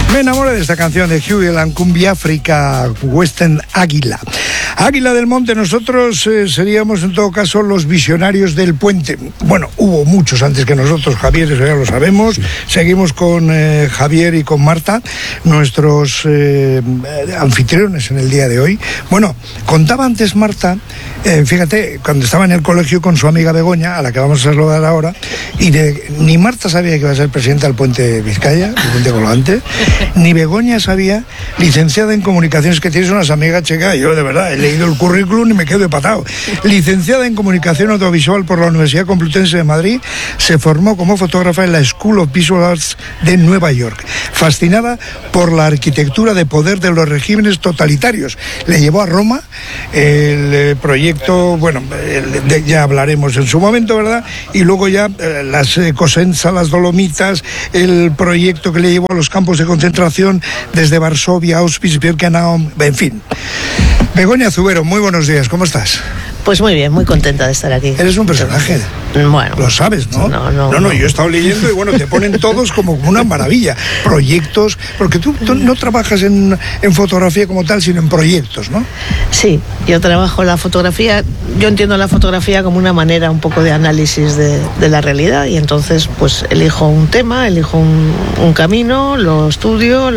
Me enamoré de esta canción de Huey and Cumbia África, Western Águila. Águila del Monte, nosotros seríamos en todo caso los visionarios del puente. Bueno, hubo muchos antes que nosotros, Javier, eso ya lo sabemos. Seguimos con Javier y con Marta, nuestros anfitriones en el día de hoy. Bueno, contaba antes Marta, fíjate, cuando estaba en el colegio con su amiga Begoña, a la que vamos a saludar ahora, y ni Marta sabía que iba a ser presidenta del puente Vizcaya, el puente colgante, ni Begoña sabía, licenciada en comunicaciones, que tienes unas amigas checas, yo de verdad he leído el currículum y me quedo empatado. Licenciada en comunicación audiovisual por la Universidad Complutense de Madrid, se formó como fotógrafa en la School of Visual Arts de Nueva York. Fascinada por la arquitectura de poder de los regímenes totalitarios, le llevó a Roma el proyecto, bueno, ya hablaremos en su momento, ¿verdad? Y luego ya las Cosenza, las Dolomitas, el proyecto que le llevó a los campos de concentración desde Varsovia, Auschwitz, Birkenau, en fin. Begoña Zubero, muy buenos días, ¿cómo estás? Pues muy bien, muy contenta de estar aquí. Eres un personaje. Bueno. Lo sabes, ¿no? No, yo he estado leyendo y bueno, te ponen todos como una maravilla. Proyectos, porque tú no trabajas en fotografía como tal, sino en proyectos, ¿no? Sí, yo trabajo la fotografía, yo entiendo la fotografía como una manera un poco de análisis de la realidad, y entonces pues elijo un tema, elijo un camino, lo estudio,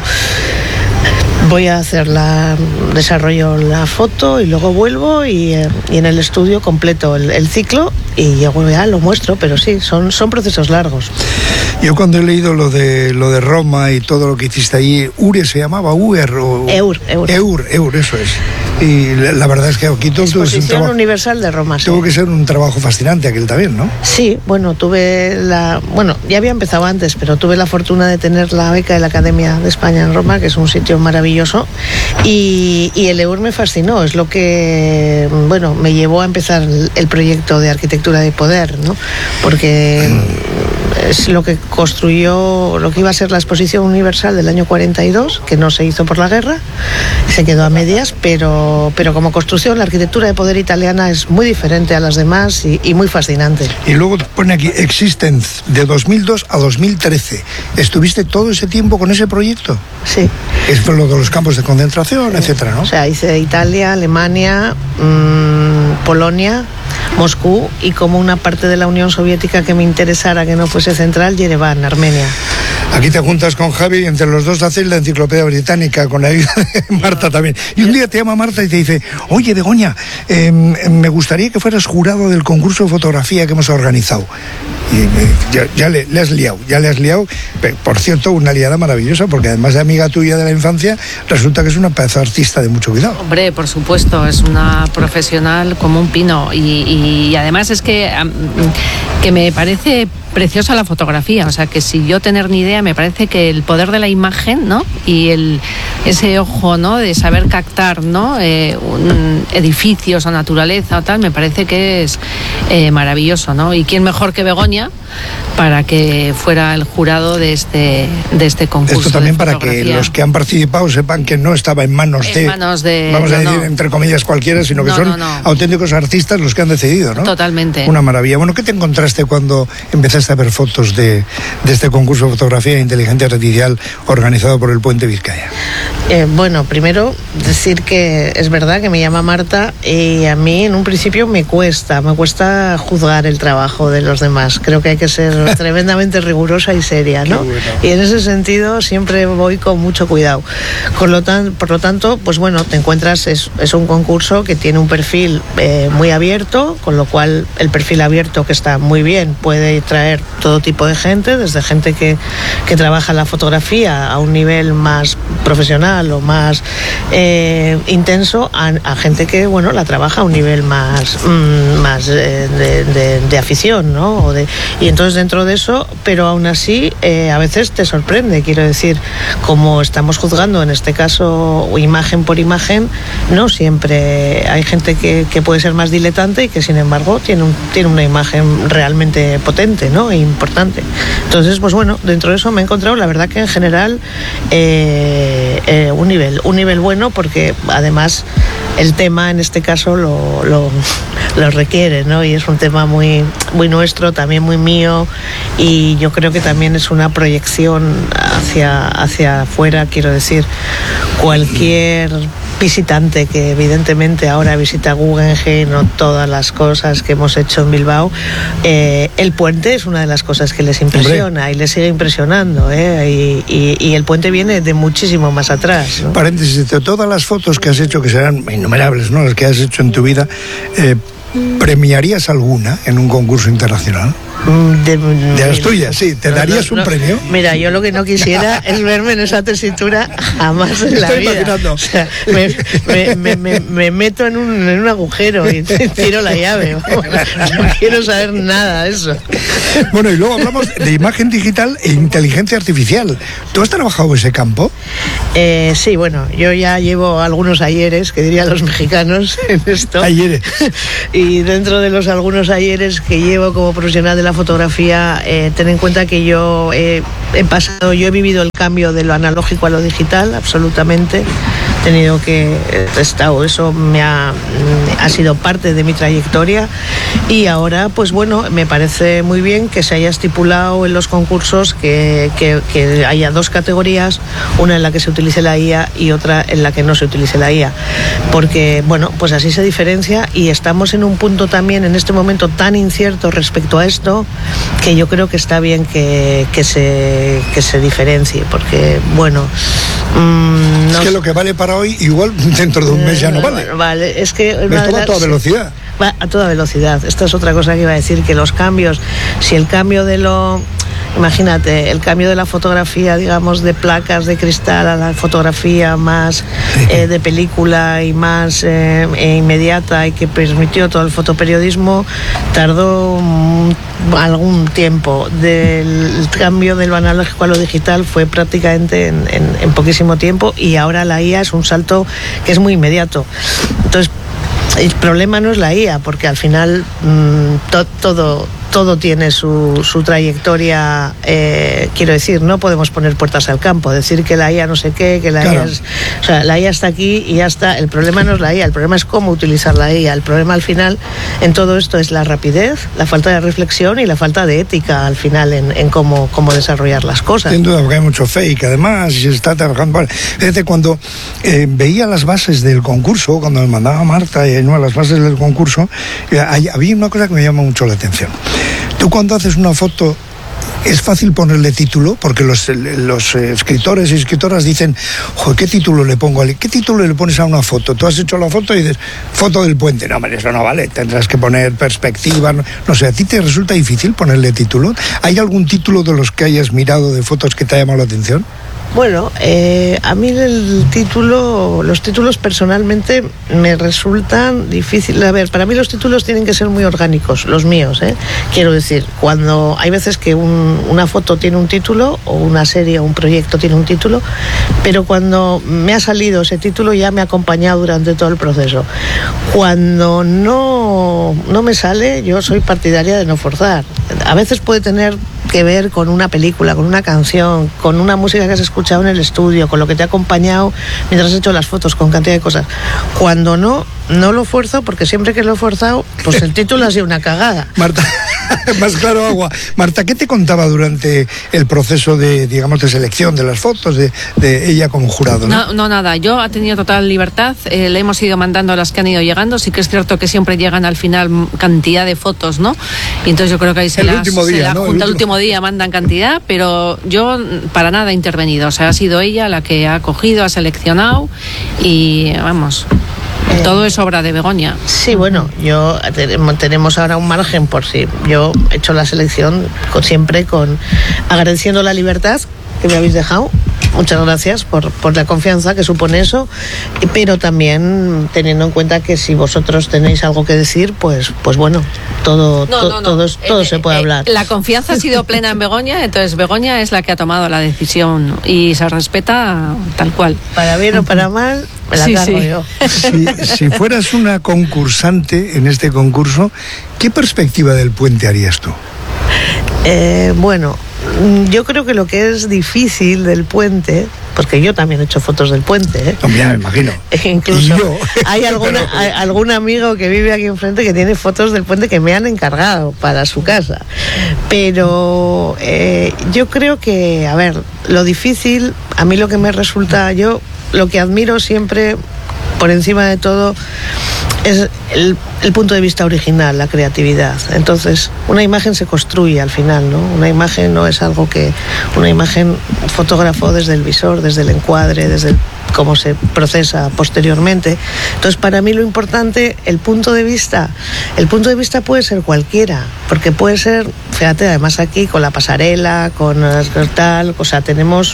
voy a desarrollo la foto y luego vuelvo y en el estudio completo el ciclo y ya lo muestro, pero sí, son procesos largos. Yo cuando he leído lo de Roma y todo lo que hiciste allí, ¿Ure se llamaba? Eur, eso es. Y la verdad es que aquí Exposición Universal de Roma. Tuvo que ser un trabajo fascinante aquel también, ¿no? Sí, bueno, ya había empezado antes, pero tuve la fortuna de tener la beca de la Academia de España en Roma, que es un sitio maravilloso, y el EUR me fascinó, es lo que, bueno, me llevó a empezar el proyecto de arquitectura de poder, ¿no? Porque es lo que construyó, lo que iba a ser la Exposición Universal del año 42, que no se hizo por la guerra, se quedó a medias, pero como construcción la arquitectura de poder italiana es muy diferente a las demás y muy fascinante. Y luego pone aquí Existence, de 2002 a 2013. ¿Estuviste todo ese tiempo con ese proyecto? Sí. Es por lo de los campos de concentración, etcétera, ¿no? O sea, hice Italia, Alemania, Polonia, Moscú, y como una parte de la Unión Soviética que me interesara que no fuese central, Yerevan, Armenia. Aquí te juntas con Javi y entre los dos hacéis la enciclopedia británica con la ayuda de Marta también. Y un día te llama Marta y te dice: oye, Begoña, me gustaría que fueras jurado del concurso de fotografía que hemos organizado. Y ya le has liado. Por cierto, una liada maravillosa, porque además de amiga tuya de la infancia, resulta que es una pedazo artista de mucho cuidado. Hombre, por supuesto, es una profesional como un pino, y además es que me parece preciosa la fotografía, o sea que si yo tener ni idea, me parece que el poder de la imagen, ¿no? Y ese ojo, ¿no? De saber captar, ¿no? Edificios o naturaleza o tal, me parece que es maravilloso, ¿no? Y quién mejor que Begoña para que fuera el jurado de este concurso. Esto también para que los que han participado sepan que no estaba en manos de vamos a decir entre comillas cualquiera, sino que son auténticos artistas los que han decidido, ¿no? Totalmente. Una maravilla. Bueno, ¿qué te encontraste cuando empezaste a ver fotos de este concurso de fotografía de inteligencia artificial organizado por el Puente Vizcaya? Bueno, primero decir que es verdad que me llama Marta y a mí en un principio me cuesta juzgar el trabajo de los demás. Creo que hay que ser tremendamente rigurosa y seria, ¿no? Bueno. Y en ese sentido siempre voy con mucho cuidado. Por lo tanto, pues bueno, te encuentras, es un concurso que tiene un perfil muy abierto, con lo cual el perfil abierto, que está muy bien, puede traer todo tipo de gente, desde gente que trabaja la fotografía a un nivel más profesional o más intenso, a gente que, bueno, la trabaja a un nivel más de afición, ¿no? Y entonces dentro de eso, pero aún así a veces te sorprende, quiero decir, como estamos juzgando en este caso imagen por imagen, no siempre hay gente que puede ser más diletante y que sin embargo tiene una imagen realmente potente, ¿no? E importante. Entonces, pues bueno, dentro de eso me he encontrado, la verdad que en general un nivel bueno, porque además el tema en este caso lo requiere, ¿no? Y es un tema muy, muy nuestro, también muy mío, y yo creo que también es una proyección hacia afuera. Quiero decir, cualquier visitante que evidentemente ahora visita Guggenheim o todas las cosas que hemos hecho en Bilbao, el puente es una de las cosas que les impresiona. Hombre. Y les sigue impresionando, y el puente viene de muchísimo más atrás, ¿no? Paréntesis, de todas las fotos que has hecho, que serán innumerables, ¿no?, las que has hecho en tu vida, ¿premiarías alguna en un concurso internacional? De las tuyas, sí. ¿Te darías un premio? Mira, yo lo que no quisiera es verme en esa tesitura jamás en la vida. Imaginando. O sea, me meto en un agujero y tiro la llave. No quiero saber nada de eso. Bueno, y luego hablamos de imagen digital e inteligencia artificial. ¿Tú has trabajado ese campo? Sí, bueno, yo ya llevo algunos ayeres, que dirían los mexicanos, en esto. Ayeres. Y dentro de los algunos ayeres que llevo como profesional de la fotografía, ten en cuenta que yo he vivido el cambio de lo analógico a lo digital, absolutamente. He tenido que eso ha sido parte de mi trayectoria, y ahora, pues bueno, me parece muy bien que se haya estipulado en los concursos que haya dos categorías, una en la que se utilice la IA y otra en la que no se utilice la IA, porque bueno, pues así se diferencia, y estamos en un punto también en este momento tan incierto respecto a esto, que yo creo que está bien que se diferencie, porque bueno, es que lo que vale para hoy igual dentro de un mes ya no vale. Vale, es que esto va a toda velocidad. Va a toda velocidad. Esta es otra cosa que iba a decir, que los cambios, si el cambio imagínate, el cambio de la fotografía, digamos, de placas de cristal a la fotografía más de película y más inmediata, y que permitió todo el fotoperiodismo, tardó algún tiempo. Del cambio de lo analógico a lo digital fue prácticamente en poquísimo tiempo, y ahora la IA es un salto que es muy inmediato. Entonces, el problema no es la IA, porque al final todo tiene su trayectoria. Quiero decir, no podemos poner puertas al campo, decir que la IA no sé qué, que la claro. IA o sea, la IA está aquí y ya está. El problema no es la IA, el problema es cómo utilizar la IA. El problema al final en todo esto es la rapidez, la falta de reflexión y la falta de ética al final en cómo desarrollar las cosas. Sin duda, porque hay mucho fake, además, y se está trabajando. Vale. Fíjate, cuando veía las bases del concurso, cuando me mandaba Marta las bases del concurso, había una cosa que me llama mucho la atención. Tú, cuando haces una foto, es fácil ponerle título, porque los escritores y escritoras dicen, joder, ¿qué título le pongo? ¿Qué título le pones a una foto? Tú has hecho la foto y dices, foto del puente. No, hombre, eso no vale, tendrás que poner perspectiva. No sé, ¿a ti te resulta difícil ponerle título? ¿Hay algún título de los que hayas mirado de fotos que te ha llamado la atención? Bueno, a mí los títulos personalmente me resultan difíciles. A ver, para mí los títulos tienen que ser muy orgánicos, los míos, ¿eh? Quiero decir, cuando hay veces que una foto tiene un título, o una serie o un proyecto tiene un título, pero cuando me ha salido ese título ya me ha acompañado durante todo el proceso. Cuando no me sale, yo soy partidaria de no forzar. A veces puede tener que ver con una película, con una canción, con una música que has escuchado en el estudio, con lo que te ha acompañado mientras has hecho las fotos, con cantidad de cosas. Cuando no lo fuerzo, porque siempre que lo he forzado, pues el título ha sido una cagada. Marta, más claro agua. Marta, ¿qué te contaba durante el proceso de selección de las fotos de ella como jurado? No, nada. Yo he tenido total libertad. Le hemos ido mandando las que han ido llegando. Sí que es cierto que siempre llegan al final cantidad de fotos, ¿no? Y entonces yo creo que ahí se la junta el último día, mandan cantidad, pero yo para nada he intervenido. O sea, ha sido ella la que ha cogido, ha seleccionado, y vamos, todo es obra de Begoña. Sí, bueno, tenemos ahora un margen por si yo he hecho la selección siempre agradeciendo la libertad que me habéis dejado. Muchas gracias por la confianza que supone eso, pero también teniendo en cuenta que si vosotros tenéis algo que decir, pues bueno, todo se puede hablar. La confianza ha sido plena en Begoña, entonces Begoña es la que ha tomado la decisión y se respeta tal cual. Para bien o para mal, me la cargo yo. Si fueras una concursante en este concurso, ¿qué perspectiva del puente harías tú? Bueno, yo creo que lo que es difícil del puente, porque yo también he hecho fotos del puente, Ya me imagino. Incluso hay algún amigo que vive aquí enfrente que tiene fotos del puente que me han encargado para su casa. Pero yo creo que, a ver, lo difícil, a mí lo que me resulta, yo lo que admiro siempre, por encima de todo, es el punto de vista original, la creatividad. Entonces, una imagen se construye al final, ¿no? Una imagen no es algo que... Una imagen fotógrafo desde el visor, desde el encuadre, desde cómo se procesa posteriormente. Entonces, para mí lo importante, el punto de vista puede ser cualquiera, porque puede ser, fíjate, además aquí con la pasarela, con tal, o sea, tenemos,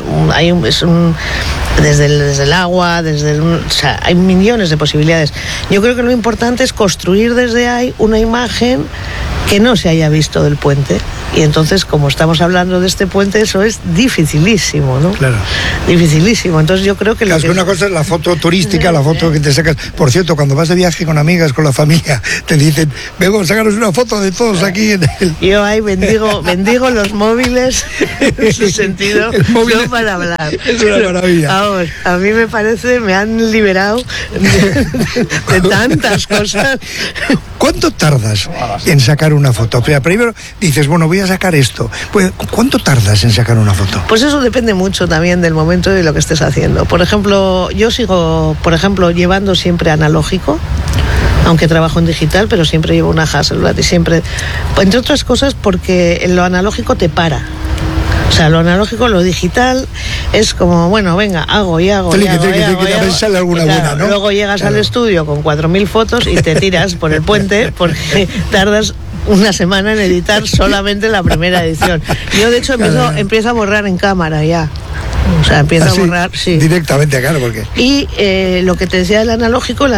desde el agua, o sea, hay millones de posibilidades. Yo creo que lo importante es construir desde ahí una imagen que no se haya visto del puente. Y entonces, como estamos hablando de este puente, eso es dificilísimo, ¿no? Claro. Dificilísimo. Entonces yo creo que una cosa es la foto turística, la foto que te sacas. Por cierto, cuando vas de viaje con amigas, con la familia, te dicen, vengo a sacaros una foto de todos aquí en el... Yo ahí bendigo los móviles en ese sentido, no para hablar. Es una maravilla. Vamos, a mí me parece, me han liberado de tantas cosas. ¿Cuánto tardas en sacar una foto? Primero dices, bueno, voy a sacar esto. Pues, ¿cuánto tardas en sacar una foto? Pues eso depende mucho también del momento y de lo que estés haciendo. Por ejemplo, yo sigo, llevando siempre analógico, aunque trabajo en digital, pero siempre llevo una Hasselblad y siempre, entre otras cosas, porque en lo analógico te para. O sea, lo analógico, lo digital es como, bueno, venga, hago. Sale alguna buena, ¿no? Luego llegas al estudio con 4.000 fotos y te tiras por el puente porque tardas una semana en editar solamente la primera edición. Yo, de hecho, empiezo a borrar en cámara ya. O sea, empieza a borrar, sí. Directamente, claro, porque... Y lo que te decía el analógico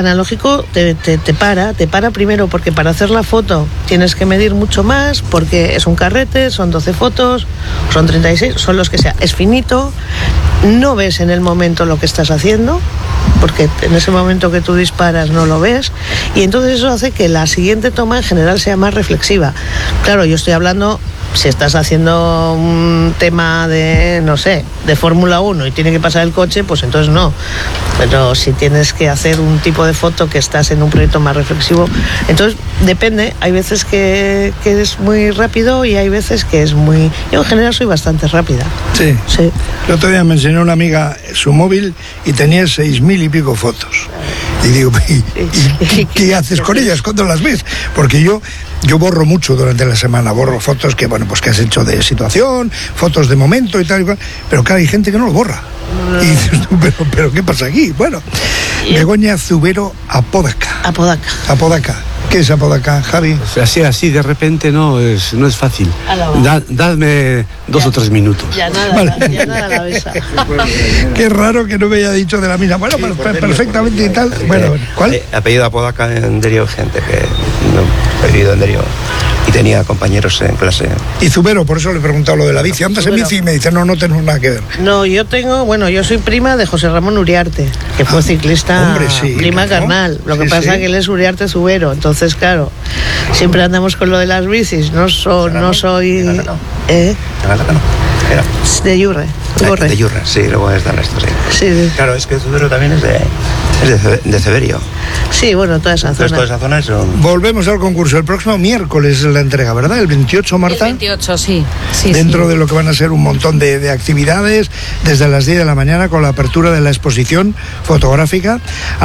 te para primero porque para hacer la foto tienes que medir mucho más, porque es un carrete, son 12 fotos, son 36, son los que sea. Es finito, no ves en el momento lo que estás haciendo, porque en ese momento que tú disparas no lo ves, y entonces eso hace que la siguiente toma en general sea más reflexiva. Claro, yo estoy hablando... Si estás haciendo un tema de, no sé, de Fórmula 1 y tiene que pasar el coche, pues entonces no. Pero si tienes que hacer un tipo de foto que estás en un proyecto más reflexivo, entonces depende. Hay veces que es muy rápido y hay veces que es muy... Yo en general soy bastante rápida. Sí. El otro día me enseñó una amiga su móvil y tenía 6.000 y pico fotos. Y digo, ¿y qué haces con ellas? ¿Cuándo las ves? Porque yo borro mucho durante la semana, borro fotos que, bueno, pues que has hecho de situación, fotos de momento y tal y cual, pero claro, hay gente que no lo borra. Y dices tú, pero ¿qué pasa aquí? Bueno, Begoña Zubero Apodaca. ¿Qué es Apodaca, Javi? Así de repente no es fácil. Dadme 2 o 3 minutos. Ya nada la besa. Qué raro que no me haya dicho de la misma. Bueno, perfectamente y tal. Bueno, ¿cuál? Apellido Apodaca en Derio, gente que no he vivido en Derio y tenía compañeros en clase. Y Zubero, por eso le he preguntado lo de la bici. ¿Andas en bici? Y me dice, no tenemos nada que ver. No, yo soy prima de José Ramón Uriarte, que fue ciclista, hombre, sí, prima carnal. Lo que pasa es que él es Uriarte Zubero, entonces, claro, siempre andamos con lo de las bicis. No soy... ¿De Gálata no? Era. De Yurre. De Yurre, sí, luego es de resto, sí. Sí. Claro, es que Zubero también es de Ceberio. Sí, bueno, toda esa zona. Toda esa zona es un... Volvemos al concurso. El próximo miércoles es la entrega, ¿verdad? El 28, Marta. El 28, sí. Dentro de lo que van a ser un montón de actividades, desde las 10 de la mañana con la apertura de la exposición fotográfica.